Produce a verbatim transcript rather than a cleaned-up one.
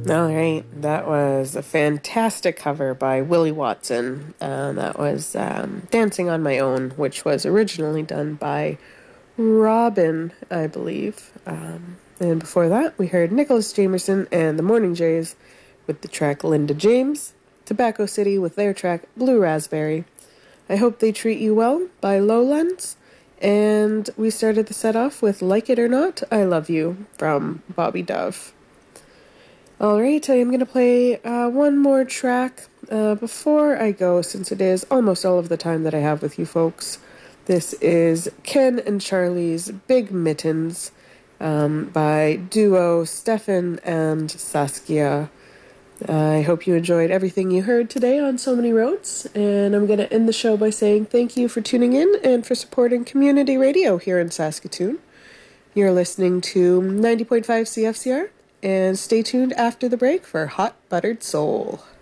All right, that was a fantastic cover by Willie Watson. Uh, that was um, Dancing on My Own, which was originally done by Robin, I believe. Um, and before that, we heard Nicholas Jamerson and the Morning Jays with the track Linda James, Tobacco City with their track Blue Raspberry, I Hope They Treat You Well by Lowlands, and we started the set off with Like It or Not, I Love You from Bobby Dove. Alright, I am going to play uh, one more track uh, before I go, since it is almost all of the time that I have with you folks. This is Ken and Charlie's Big Mittens um, by duo Stefan and Saskia. I hope you enjoyed everything you heard today on So Many Roads, and I'm going to end the show by saying thank you for tuning in and for supporting community radio here in Saskatoon. You're listening to ninety point five C F C R, and stay tuned after the break for Hot Buttered Soul.